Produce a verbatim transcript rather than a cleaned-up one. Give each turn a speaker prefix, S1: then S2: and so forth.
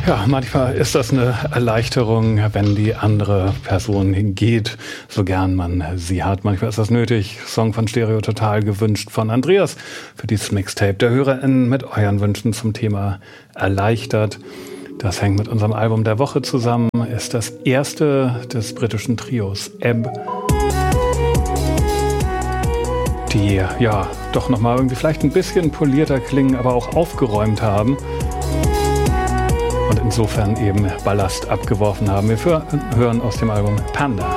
S1: Ja, manchmal ist das eine Erleichterung, wenn die andere Person geht, so gern man sie hat. Manchmal ist das nötig. Song von Stereo Total gewünscht von Andreas für dieses Mixtape der HörerInnen mit euren Wünschen zum Thema erleichtert. Das hängt mit unserem Album der Woche zusammen, ist das erste des britischen Trios Ebb, die ja doch nochmal irgendwie vielleicht ein bisschen polierter klingen, aber auch aufgeräumt haben. Und insofern eben Ballast abgeworfen haben. Wir hören aus dem Album Panda.